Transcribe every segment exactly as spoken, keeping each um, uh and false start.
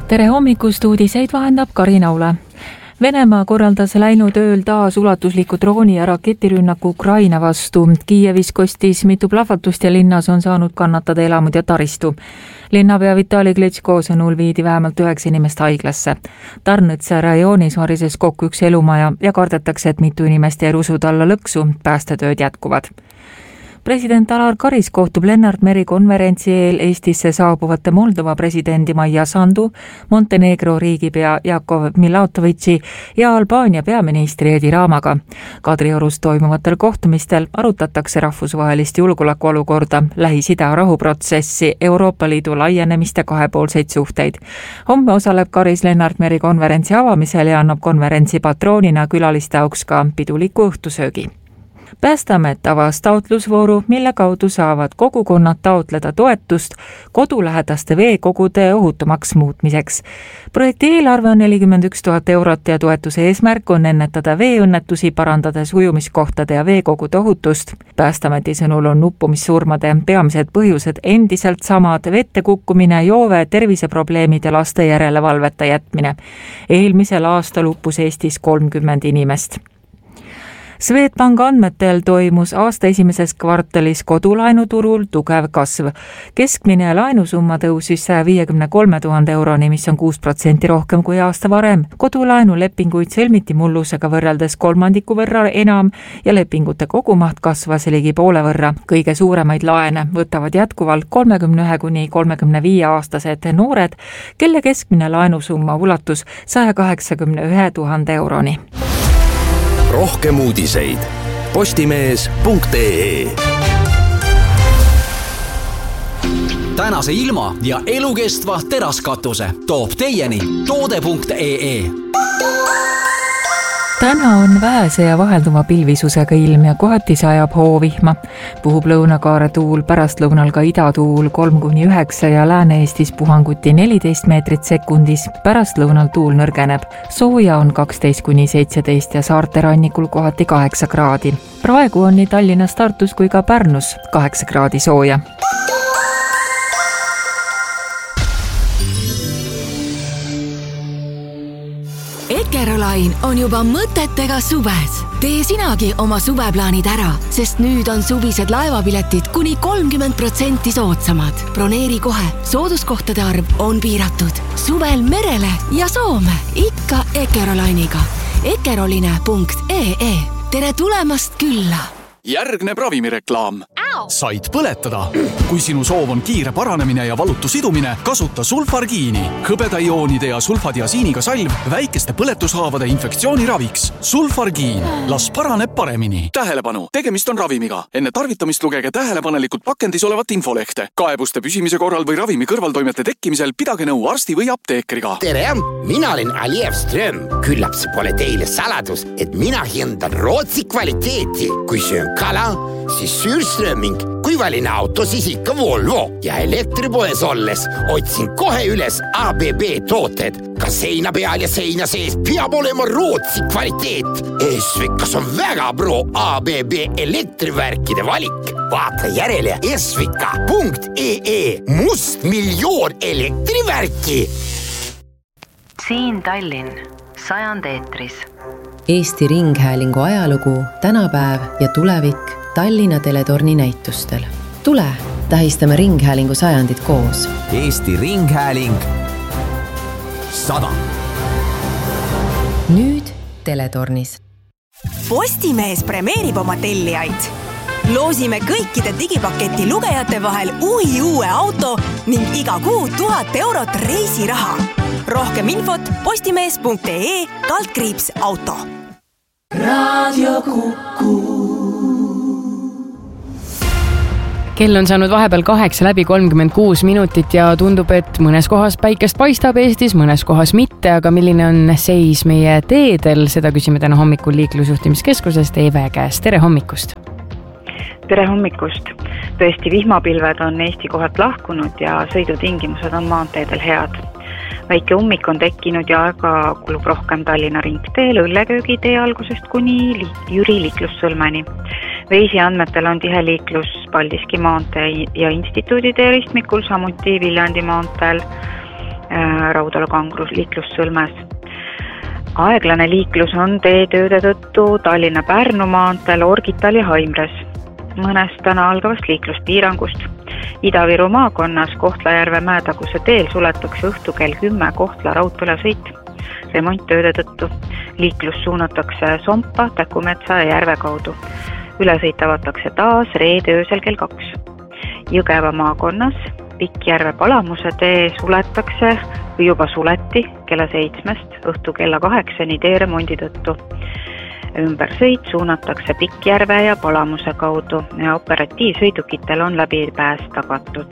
Tere hommikust, uudiseid vahendab Karina Ule. Venemaa korraldas läinud ööl taas ulatusliku drooni ja raketirünnaku Ukraina vastu. Kiievis kostis mitu plahvatust ja linnas on saanud kannatada elamud ja taristu. Linnapea Vitali Klitschko sõnul viidi vähemalt üheksa inimest haiglasse. Tarnõtsa rajoonis varises kokku üks elumaja ja kardetakse, et mitu inimest jäi rusud alla lõksu. Päästetööd jätkuvad. President Alar Karis kohtub Lennart Meri konverentsi eel Eestisse saabuvate Moldova presidendi Maia Sandu, Montenegro riigipea Jakov Milotovitši ja Albaania peaministri Edi Ramaga. Kadriorus toimuvatel kohtumistel arutatakse rahvusvahelist julgeolekuolukorda, Lähis-Ida rahuprotsessi, Euroopa Liidu laienemist ja kahepoolseid suhteid. Homme osaleb Karis Lennart Meri konverentsi avamisel ja annab konverentsi patroonina külaliste auks ka piduliku õhtusöögi. Päästeamet avas taotlusvooru, mille kaudu saavad kogukonnad taotleda toetust kodulähedaste veekogude ohutumaks muutmiseks. Projekti eelarve on nelikümmend üks tuhat eurot ja toetuse eesmärk on ennetada veeõnnetusi, parandades ujumiskohtade ja veekogude ohutust. Päästeameti sõnul on uppumissurmade peamised põhjused endiselt samad: vette kukkumine, joove, terviseprobleemid ja laste järelevalveta jätmine. Eelmisel aastal uppus Eestis kolmkümmend inimest. Swedbank andmetel toimus aasta esimeses kvartalis kodulaenuturul tugev kasv. Keskmine laenusumma tõusis saja viiekümne kolme tuhande euroni, mis on kuus protsenti rohkem kui aasta varem. Kodulaenulepinguid sõlmiti mullusega võrreldes kolmandiku võrra enam ja lepingute kogumaht kasvas ligi poole võrra. Kõige suuremaid laene võtavad jätkuvalt kolmekümne ühe kuni kolmekümne viie aastased noored, kelle keskmine laenusumma ulatus saja kaheksakümne ühe tuhande euroni. Rohkem uudiseid postimees punkt ee. Tänase ilma ja elukestva teraskatuse toob teieni toode punkt ee. Täna on vähese ja vahelduva pilvisusega ilm ja kohati sajab hoovihma. Puhub lõunakaare tuul, pärastlõunal ka idatuul kolm kuni üheksa ja Lääne-Eestis puhanguti neliteist meetrit sekundis. Pärastlõunal tuul nõrgeneb. Sooja on kaksteist kuni seitseteist ja saarte rannikul kohati kaheksa kraadi. Praegu on nii Tallinnas, Tartus kui ka Pärnus kaheksa kraadi sooja. Ekerolain on juba mõtetega suves. Tee sinagi oma suveplaanid ära, sest nüüd on suvised laevapiletid kuni kolmkümmend protsenti soodsamad. Broneeri kohe, sooduskohtade arv on piiratud. Suvel merele ja Soome, ikka Ekerolainiga. ekeroline punkt ee. Tere tulemast külla! Järgneb ravimireklaam. Said põletada. Kui sinu soov on kiire paranemine ja valutu sidumine, kasuta sulfargiini. Hõbedaioonide ja sulfadiasiiniga salv väikeste põletushaavade infektsiooniraviks. Sulfargiin. Las paraneb paremini. Tähelepanu. Tegemist on ravimiga. Enne tarvitamist lugege tähelepanelikult pakendis olevat infolehte. Kaebuste püsimise korral või ravimi kõrvaltoimete tekkimisel pidage nõu arsti või apteekriga. Tere, mina olen Aljev Ström. Küllap see pole teile saladus, et mina hindan Rootsi kvaliteeti. Kui söön kala, siis Sürströmming, kui valin auto, siis ikka Volvo. Ja elektripoes olles otsin kohe üles A B B tooted. Ka seina peal ja seina sees peab olema Rootsi kvaliteet. Esvikas on väga pro A B B elektrivärkide valik. Vaata järele esvika punkt ee. Must miljoon elektrivärki. Siin Tallinn, sajand eetris. Eesti Ringhäälingu ajalugu, tänapäev ja tulevik Tallinna teletorni näitustel. Tule, tähistame Ringhäälingu sajandit koos. Eesti Ringhääling sada. Nüüd teletornis. Postimees premeerib oma tellijaid. Loosime kõikide digipaketi lugejate vahel uhi uue auto ning iga kuu tuhat eurot reisiraha. Rohkem infot postimees punkt ee kaldkriips auto. Radio Kuku. Kell on saanud vahepeal kaheksa läbi kolmkümmend kuus minutit ja tundub, et mõnes kohas päikest paistab Eestis, mõnes kohas mitte, aga milline on seis meie teedel, seda küsime täna hommikul liiklusjuhtimiskeskusest Eve käest. Tere hommikust! Tere hommikust! Tõesti, vihmapilved on Eesti kohalt lahkunud ja sõidutingimused on maanteedel head. Väike ummik on tekkinud ja aega kulub rohkem Tallinna ringteel Õlleköögi tee algusest kuni Jüri liiklussõlmeni. Veisi andmetel on tihe liiklus Paldiski maantee ja instituudi tee ristmikul, samuti Viljandi maanteel. Raudalu kangrus liiklussõlmes. Aeglane liiklus on teetööde tõttu Tallinna-Pärnu maanteel Orgital ja Haimres. Mõnest täna algavast liikluspiirangust. Ida-Viru maakonnas Kohtla-Järve Mäetaguse teel suletakse õhtu kell kümme Kohtla raudteesõit remonttööde tõttu. Liiklus suunatakse Sompa, Täkumetsa ja Järve kaudu. Ülesõit avatakse taas reede öösel kell kaks. Jõgeva maakonnas Pikkjärve Palamuse tee suletakse või juba suleti kella seitsmest õhtu kella kaheksani tee remondi tõttu. Ümbersõit suunatakse Pikkjärve ja Palamuse kaudu ja operatiivsõidukitel on läbipääs tagatud.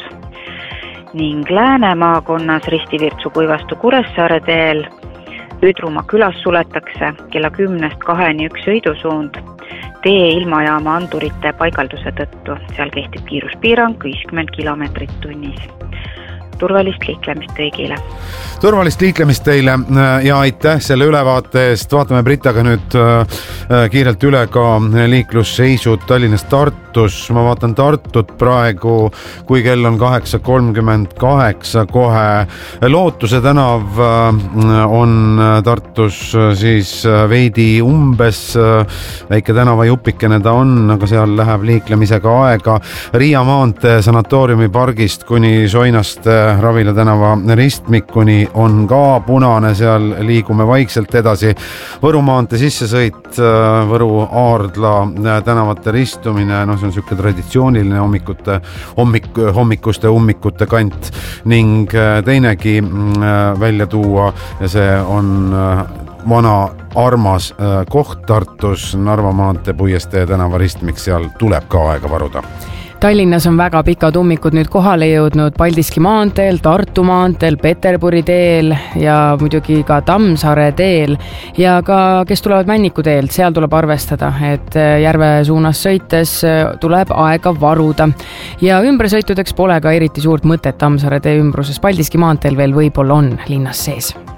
Ning Lääne maakonnas Ristivirtsu Kuivastu Kuressaare teel Üdrumaa külas suletakse kella kümnest kaheni üks sõidusuund tee ilmajaama andurite paigalduse tõttu. Seal kehtib kiiruspiirang viiskümmend kilomeetrit tunnis. Turvalist liiklemist kõigile. Turvalist liiklemist teile ja aitäh selle ülevaate eest. Vaatame Britaga nüüd kiirelt üle ka liiklusseisud Tallinnas Tartus. Ma vaatan Tartut praegu, kui kell on kaheksa kolmkümmend kaheksa kohe. Lootuse tänav on Tartus siis veidi umbes, väike tänavajupikene ta on, aga seal läheb liiklemisega aega. Riia maantee sanatooriumi pargist kuni Soinast Ravila tänava ristmikuni on ka punane, seal liigume vaikselt edasi. Võru maante sissesõit, Võru Aardla tänavate ristumine, no see on selline traditsiooniline hommikute, hommik, hommikuste ummikute kant ning teinegi välja tuua ja see on vana armas koht Tartus, Narva maante Puiestee tänava ristmik, seal tuleb ka aega varuda. Tallinnas on väga pikad ummikud nüüd kohale jõudnud Paldiski maanteel, Tartu maanteel, Peterburi teel ja muidugi ka Tammsaare teel ja ka kes tulevad Männiku teelt, seal tuleb arvestada, et järve suunas sõites tuleb aega varuda. Ja ümbersõitudeks pole ka eriti suurt mõtet Tammsaare tee ümbruses, Paldiski maanteel veel võib-olla on linnas sees.